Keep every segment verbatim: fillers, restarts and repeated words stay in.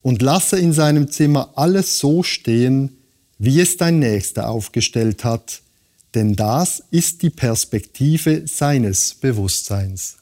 und lasse in seinem Zimmer alles so stehen, wie es dein Nächster aufgestellt hat, denn das ist die Perspektive seines Bewusstseins.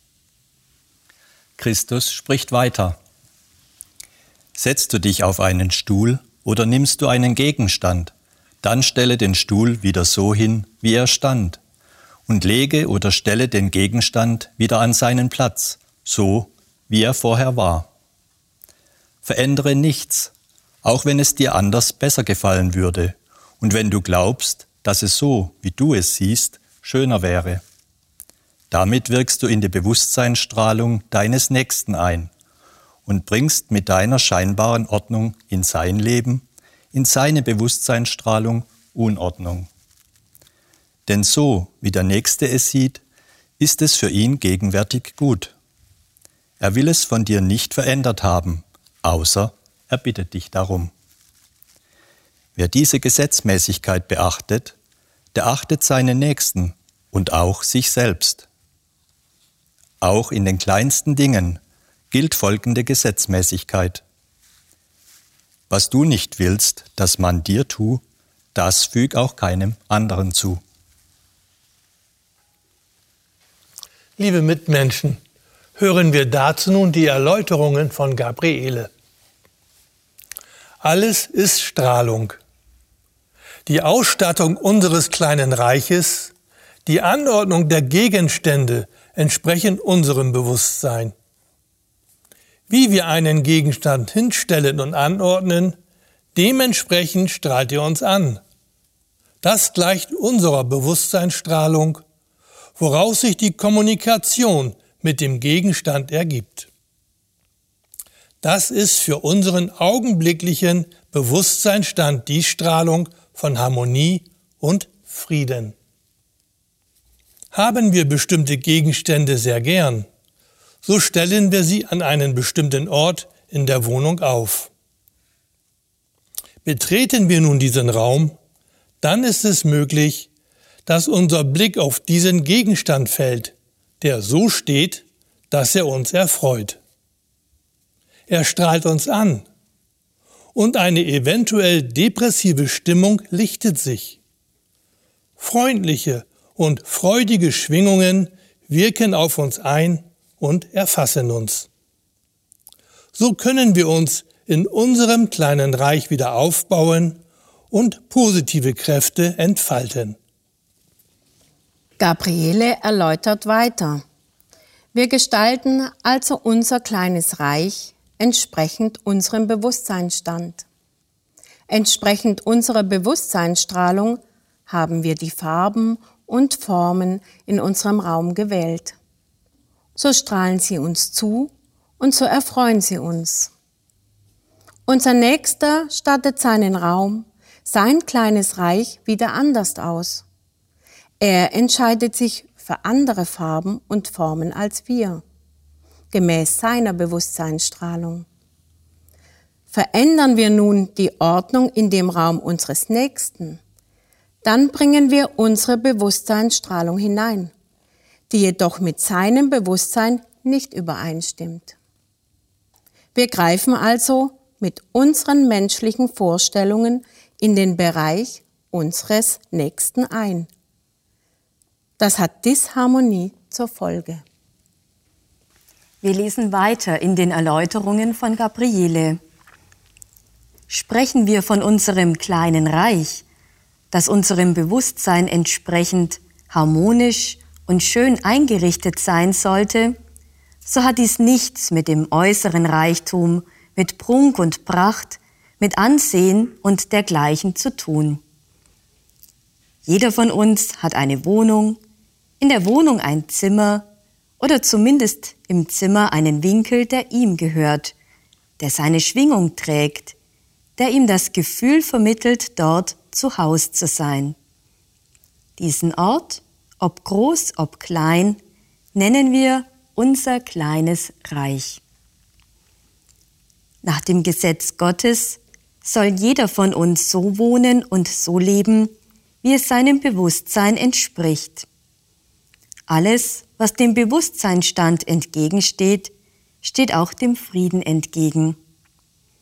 Christus spricht weiter. Setzt du dich auf einen Stuhl oder nimmst du einen Gegenstand, dann stelle den Stuhl wieder so hin, wie er stand, und lege oder stelle den Gegenstand wieder an seinen Platz, so wie er vorher war. Verändere nichts, auch wenn es dir anders besser gefallen würde und wenn du glaubst, dass es so, wie du es siehst, schöner wäre. Damit wirkst du in die Bewusstseinsstrahlung deines Nächsten ein und bringst mit deiner scheinbaren Ordnung in sein Leben, in seine Bewusstseinsstrahlung Unordnung. Denn so, wie der Nächste es sieht, ist es für ihn gegenwärtig gut. Er will es von dir nicht verändert haben, außer er bittet dich darum. Wer diese Gesetzmäßigkeit beachtet, der achtet seinen Nächsten und auch sich selbst. Auch in den kleinsten Dingen gilt folgende Gesetzmäßigkeit. Was du nicht willst, dass man dir tue, das füg auch keinem anderen zu. Liebe Mitmenschen, hören wir dazu nun die Erläuterungen von Gabriele. Alles ist Strahlung. Die Ausstattung unseres kleinen Reiches, die Anordnung der Gegenstände entsprechen unserem Bewusstsein. Wie wir einen Gegenstand hinstellen und anordnen, dementsprechend strahlt er uns an. Das gleicht unserer Bewusstseinsstrahlung, woraus sich die Kommunikation mit dem Gegenstand ergibt. Das ist für unseren augenblicklichen Bewusstseinsstand die Strahlung von Harmonie und Frieden. Haben wir bestimmte Gegenstände sehr gern, so stellen wir sie an einen bestimmten Ort in der Wohnung auf. Betreten wir nun diesen Raum, dann ist es möglich, dass unser Blick auf diesen Gegenstand fällt, der so steht, dass er uns erfreut. Er strahlt uns an und eine eventuell depressive Stimmung lichtet sich. Freundliche und freudige Schwingungen wirken auf uns ein und erfassen uns. So können wir uns in unserem kleinen Reich wieder aufbauen und positive Kräfte entfalten. Gabriele erläutert weiter. Wir gestalten also unser kleines Reich entsprechend unserem Bewusstseinsstand. Entsprechend unserer Bewusstseinsstrahlung haben wir die Farben und Formen in unserem Raum gewählt. So strahlen sie uns zu und so erfreuen sie uns. Unser Nächster stattet seinen Raum, sein kleines Reich wieder anders aus. Er entscheidet sich für andere Farben und Formen als wir, gemäß seiner Bewusstseinsstrahlung. Verändern wir nun die Ordnung in dem Raum unseres Nächsten, dann bringen wir unsere Bewusstseinsstrahlung hinein, die jedoch mit seinem Bewusstsein nicht übereinstimmt. Wir greifen also mit unseren menschlichen Vorstellungen in den Bereich unseres Nächsten ein. Das hat Disharmonie zur Folge. Wir lesen weiter in den Erläuterungen von Gabriele. Sprechen wir von unserem kleinen Reich, das unserem Bewusstsein entsprechend harmonisch und schön eingerichtet sein sollte, so hat dies nichts mit dem äußeren Reichtum, mit Prunk und Pracht, mit Ansehen und dergleichen zu tun. Jeder von uns hat eine Wohnung, in der Wohnung ein Zimmer oder zumindest im Zimmer einen Winkel, der ihm gehört, der seine Schwingung trägt, der ihm das Gefühl vermittelt, dort zu Haus zu sein. Diesen Ort, ob groß, ob klein, nennen wir unser kleines Reich. Nach dem Gesetz Gottes soll jeder von uns so wohnen und so leben, wie es seinem Bewusstsein entspricht. Alles, was dem Bewusstseinsstand entgegensteht, steht auch dem Frieden entgegen.